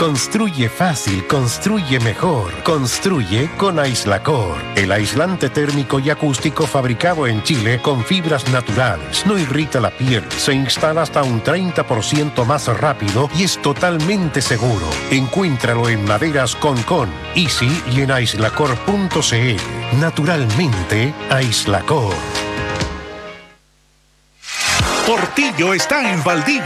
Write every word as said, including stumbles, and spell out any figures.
Construye fácil, construye mejor. Construye con Aislacor, el aislante térmico y acústico fabricado en Chile con fibras naturales. No irrita la piel, se instala hasta un treinta por ciento más rápido y es totalmente seguro. Encuéntralo en Maderas Concon, Easy y en aislacor punto c l. Naturalmente, Aislacor. Portillo está en Valdivia.